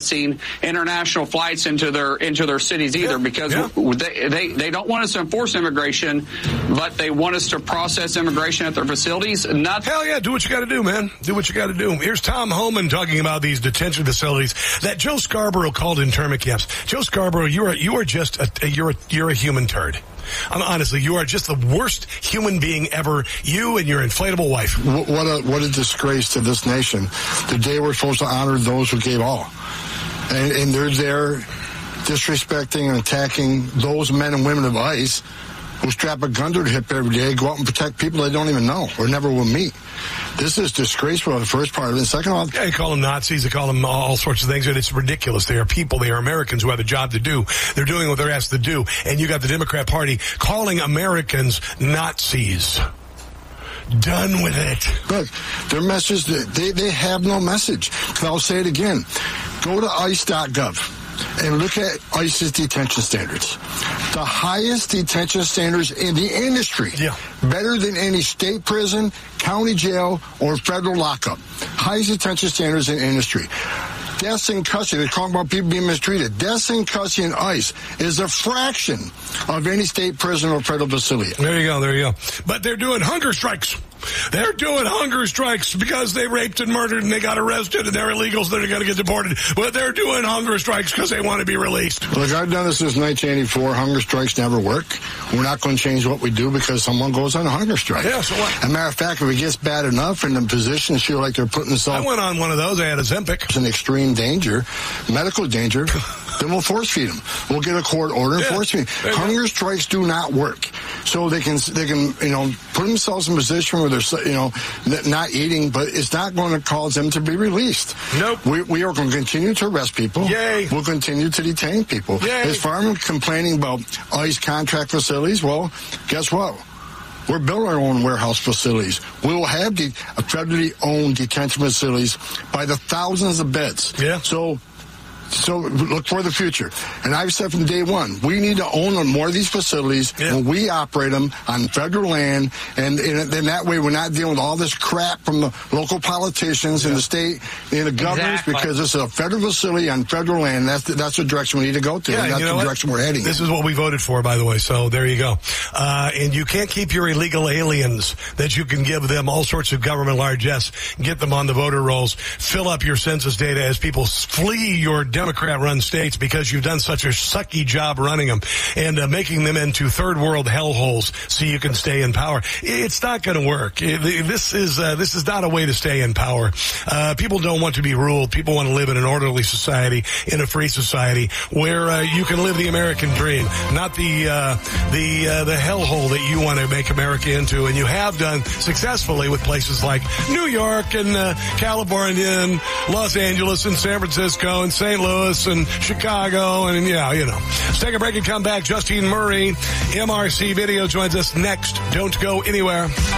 international flights into their cities either, because they don't want us to enforce immigration, but they want us to process immigration at their facilities. Hell yeah, do what you got to do, man. Do what you got to do. Here's Tom Homan talking about these detention facilities that Joe Scarborough called internment camps. Joe Scarborough, you are just you're a human turd. Honestly, you are just the worst human being ever. You and your inflatable wife. What a disgrace to this nation. The day we're supposed to honor those who gave all. And they're there disrespecting and attacking those men and women of ICE who strap a gun to their hip every day, go out and protect people they don't even know or never will meet. This is disgraceful, the first part of it. Second of all, they call them Nazis, they call them all sorts of things, and it's ridiculous. They are people, they are Americans who have a job to do. They're doing what they're asked to do, and you got the Democrat Party calling Americans Nazis. Done with it. Look, their message, they have no message. I'll say it again. Go to ICE.gov and look at ICE's detention standards. The highest detention standards in the industry. Yeah. Better than any state prison, county jail, or federal lockup. Highest detention standards in the industry. Deaths in custody, they're talking about people being mistreated. Deaths in custody in ICE is a fraction of any state prison or federal facility. There you go. But they're doing hunger strikes. They're doing hunger strikes because they raped and murdered and they got arrested and they're illegals that are going to get deported. But they're doing hunger strikes because they want to be released. Look, I've done this since 1984. Hunger strikes never work. We're not going to change what we do because someone goes on a hunger strike. Yeah, so what? As a matter of fact, if it gets bad enough and the physicians feel like they're putting themselves... I went on one of those. I had a Ozempic. It's an extreme danger, medical danger. Then we'll force feed them. We'll get a court order and force feed them. Hunger strikes do not work. So they can put themselves in a position where they're, not eating, but it's not going to cause them to be released. Nope. We are going to continue to arrest people. Yay. We'll continue to detain people. Yay. As far as complaining about ICE contract facilities, well, guess what? We're building our own warehouse facilities. We will have federally owned detention facilities by the thousands of beds. Yeah. So look for the future. And I've said from day one, we need to own more of these facilities when we operate them on federal land. And then that way we're not dealing with all this crap from the local politicians and the state and the governors because this is a federal facility on federal land. That's the direction we need to go to. And that's the direction we're heading. This is what we voted for, by the way. So there you go. And you can't keep your illegal aliens that you can give them all sorts of government largesse, get them on the voter rolls, fill up your census data as people flee your Democrat-run states because you've done such a sucky job running them and making them into third-world hellholes so you can stay in power. It's not going to work. This is not a way to stay in power. People don't want to be ruled. People want to live in an orderly society, in a free society where you can live the American dream, not the hellhole that you want to make America into. And you have done successfully with places like New York and California and Los Angeles and San Francisco and St. Louis and Chicago and Let's take a break and come back. Justine Murray, MRC Video, joins us next. Don't go anywhere.